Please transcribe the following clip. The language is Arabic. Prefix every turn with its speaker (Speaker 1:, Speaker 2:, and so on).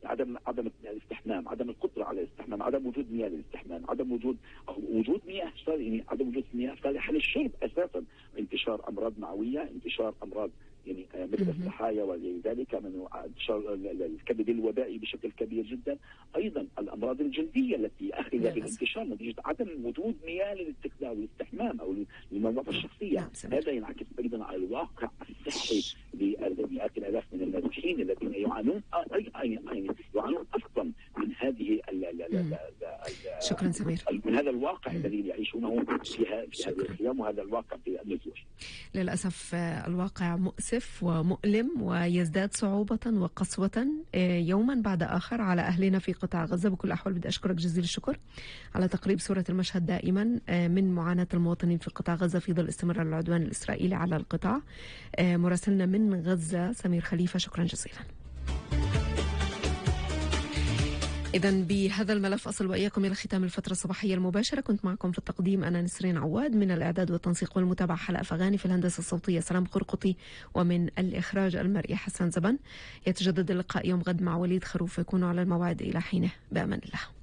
Speaker 1: عدم الاستحمام، عدم القدره على الاستحمام، عدم وجود مياه للاستحمام، عدم وجود مياه يعني عدم وجود مياه صالحه للشرب اساسا، انتشار امراض معويه، انتشار امراض يعني مثل السحايا ولذلك من انتشار الكبد الوبائي بشكل كبير جدا، ايضا الامراض الجلديه التي اخذ بالانتشار نتيجه عدم وجود مياه للاستخدام والاستحمام او للنظافه الشخصيه. هذا ينعكس ايضا على الواقع الصحي لمئات الالاف من النازحين الذين يعانون اصلا من هذه
Speaker 2: شكرا سمير.
Speaker 1: من هذا الواقع الذي يعيشونه في هذه الخيام وهذا الواقع في النزوح.
Speaker 2: للأسف الواقع مؤسف ومؤلم ويزداد صعوبة وقسوة يوما بعد آخر على أهلنا في قطاع غزة. بكل الأحوال بدي أشكرك جزيل الشكر على تقريب صورة المشهد دائما من معاناة المواطنين في قطاع غزة في ظل استمرار العدوان الإسرائيلي على القطاع. مراسلنا من غزة سمير خليفة، شكرا جزيلا. إذن بهذا الملف أصل وإياكم إلى ختام الفترة الصباحية المباشرة. كنت معكم في التقديم أنا نسرين عواد، من الإعداد والتنسيق والمتابعة حلقة فغاني، في الهندسة الصوتية سلام خرقطي، ومن الإخراج المرئي حسن زبن. يتجدد اللقاء يوم غد مع وليد خروف، يكونوا على الموعد إلى حينه بأمان الله.